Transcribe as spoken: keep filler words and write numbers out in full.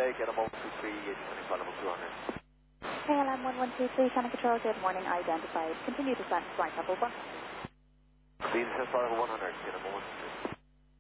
get them one two three, twenty-five level two hundred. K L M one one two three, Channel Control, good morning, identified. Continue to send flight level one hundred. Please send flight level one hundred, get them one two three.